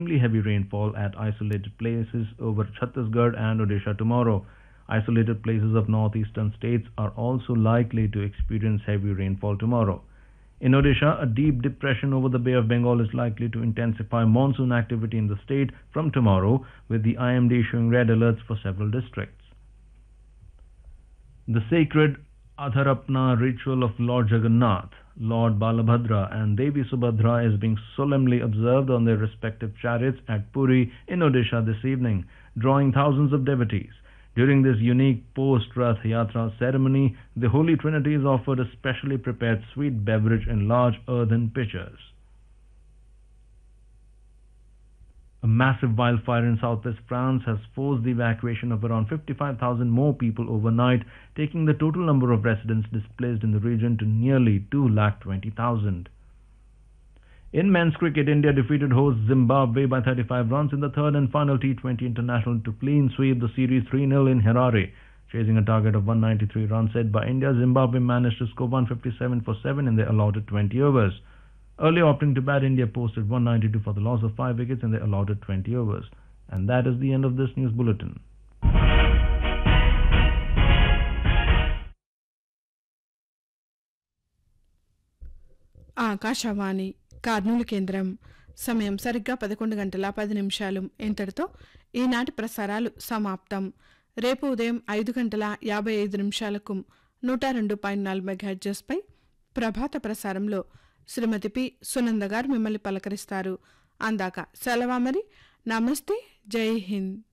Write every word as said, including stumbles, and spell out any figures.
heavy rainfall at isolated places over Chhattisgarh and Odisha tomorrow. Isolated places of northeastern states are also likely to experience heavy rainfall tomorrow. In Odisha, a deep depression over the Bay of Bengal is likely to intensify monsoon activity in the state from tomorrow, with the I M D issuing red alerts for several districts. The sacred Adharapna ritual of Lord Jagannath, Lord Balabhadra, and Devi Subhadra is being solemnly observed on their respective chariots at Puri in Odisha this evening, drawing thousands of devotees. During this unique post-Rath Yatra ceremony, the Holy Trinity is offered a specially prepared sweet beverage in large earthen pitchers. A massive wildfire in southwest France has forced the evacuation of around fifty-five thousand more people overnight, taking the total number of residents displaced in the region to nearly two lakh twenty thousand. In men's cricket, India defeated host Zimbabwe by thirty-five runs in the third and final T twenty International to clean sweep the series three nil in Harare. Chasing a target of one hundred ninety-three runs set by India, Zimbabwe managed to score one hundred fifty-seven for seven in their allotted twenty overs. Early opting to bat, India posted one hundred ninety-two for the loss of five wickets in their allotted twenty overs. And that is the end of this news bulletin. Akashvani Kurnool కేంద్రం సమయం సరిగ్గా పదకొండు గంటల పది నిమిషాలు. ఇంతటితో ఈనాటి ప్రసారాలు సమాప్తం. రేపు ఉదయం ఐదు గంటల యాభై ఐదు నిమిషాలకు నూట రెండు పాయింట్ నాలుగు మెగాహెర్ట్జ్పై ప్రభాత ప్రసారంలో శ్రీమతి పి సునంద గారు మిమ్మల్ని పలకరిస్తారు. అందాక సెలవా మరి. నమస్తే, జై హింద్.